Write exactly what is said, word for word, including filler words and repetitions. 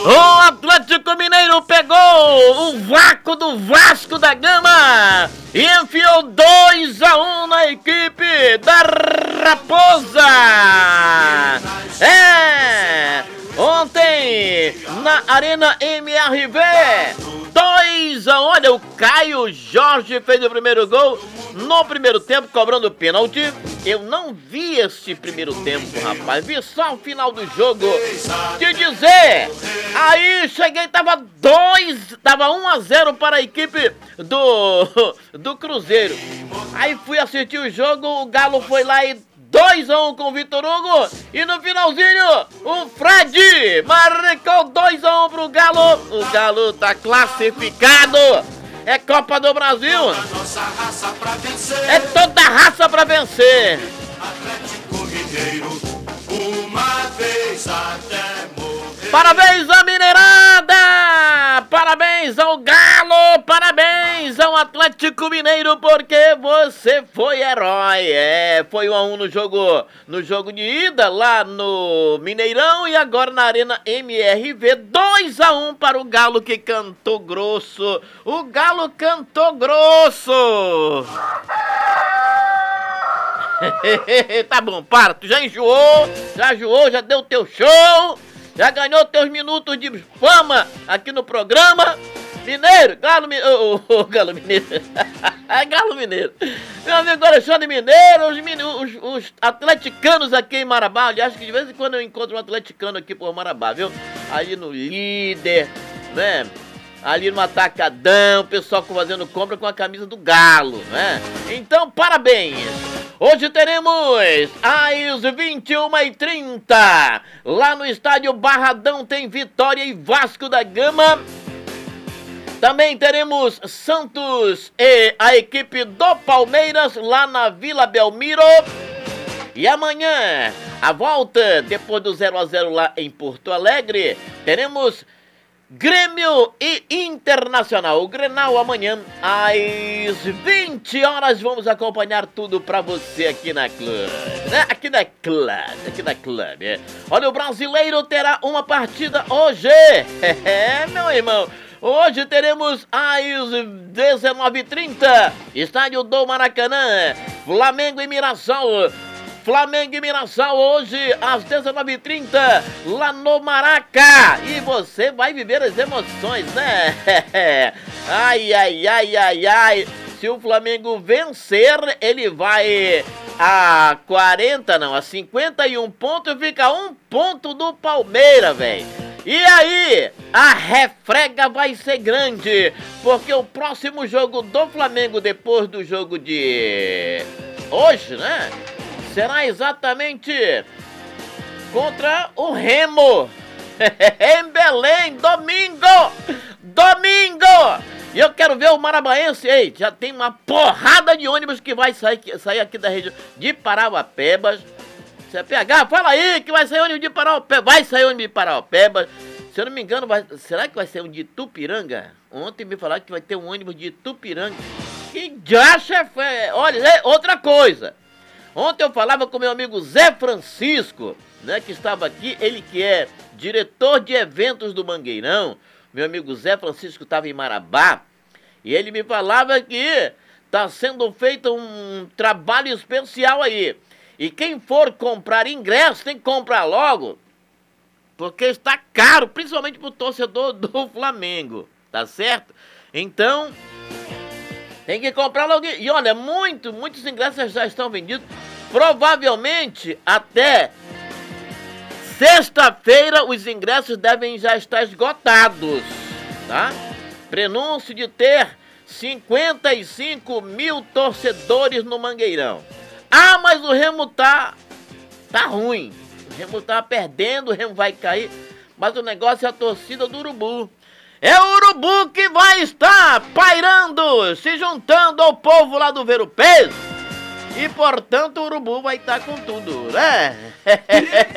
O Atlético Mineiro pegou o vácuo do Vasco da Gama e enfiou dois a um na equipe da Raposa. É, ontem na Arena M R V, dois a um. Olha, o Caio Jorge fez o primeiro gol no primeiro tempo, cobrando pênalti. Eu não vi esse primeiro tempo, rapaz. Vi só o final do jogo. Te dizer, aí cheguei, tava dois, tava um a zero para a equipe do, do Cruzeiro. Aí fui assistir o jogo, o Galo foi lá e dois a um com o Vitor Hugo. E no finalzinho, o Fred marcou dois a um pro Galo. O Galo tá classificado. É Copa do Brasil. É toda raça pra vencer. Atlético Mineiro, uma vez até morrer. Parabéns à Mineirada! Parabéns ao Galo! Parabéns ao Atlético Mineiro, porque você foi herói. É, foi um a um no jogo, no jogo de ida lá no Mineirão e agora na Arena M R V, dois a um para o Galo, que cantou grosso. O Galo cantou grosso. Tá bom, para, tu já enjoou, já enjoou, já deu teu show, já ganhou teus minutos de fama aqui no programa. Mineiro, Galo Mineiro, oh, oh, oh, Galo Mineiro, Galo Mineiro, meu amigo Alexandre Mineiro, os, os, os atleticanos aqui em Marabá. Aliás, que de vez em quando eu encontro um atleticano aqui por Marabá, viu? Ali no Líder, né? Ali no Atacadão, o pessoal fazendo compra com a camisa do Galo, né? Então, parabéns! Hoje teremos às vinte e uma e trinta, lá no estádio Barradão, tem Vitória e Vasco da Gama. Também teremos Santos e a equipe do Palmeiras lá na Vila Belmiro. E amanhã, a volta, depois do zero a zero lá em Porto Alegre, teremos Grêmio e Internacional. O Grenal amanhã às vinte horas. Vamos acompanhar tudo pra você aqui na Clube, né? Aqui na Clube, aqui na Clube. Olha, o brasileiro terá uma partida hoje. É, meu irmão. Hoje teremos às dezenove e trinta, estádio do Maracanã, Flamengo e Mirassol. Flamengo e Mirassol hoje às dezenove e trinta, lá no Maraca. E você vai viver as emoções, né? Ai, ai, ai, ai, ai. Se o Flamengo vencer, ele vai a quarenta, não, a cinquenta e um pontos, fica um ponto do Palmeiras, velho. E aí, a refrega vai ser grande, porque o próximo jogo do Flamengo, depois do jogo de hoje, né, será exatamente contra o Remo, em Belém, domingo, domingo. E eu quero ver o Marabaense. Ei, já tem uma porrada de ônibus que vai sair, sair aqui da região de Parauapebas. C P H, fala aí que vai sair ônibus de Parauapebas. Vai sair ônibus de Parauapebas. Se eu não me engano, vai, será que vai ser um de Tupiranga? Ontem me falaram que vai ter um ônibus de Tupiranga. Que já, chefe. Olha, é outra coisa. Ontem eu falava com meu amigo Zé Francisco, né, que estava aqui, ele que é diretor de eventos do Mangueirão. Meu amigo Zé Francisco estava em Marabá e ele me falava que está sendo feito um trabalho especial aí. E quem for comprar ingresso tem que comprar logo, porque está caro, principalmente para o torcedor do Flamengo, tá certo? Então, tem que comprar logo. E olha, muito, muitos ingressos já estão vendidos. Provavelmente até sexta-feira os ingressos devem já estar esgotados, tá? Prenúncio de ter cinquenta e cinco mil torcedores no Mangueirão. Ah, mas o Remo tá, tá ruim. O Remo tá perdendo, o Remo vai cair. Mas o negócio é a torcida do Urubu. É o Urubu que vai estar pairando, se juntando ao povo lá do Ver o Peso. E, portanto, o Urubu vai estar com tudo, né?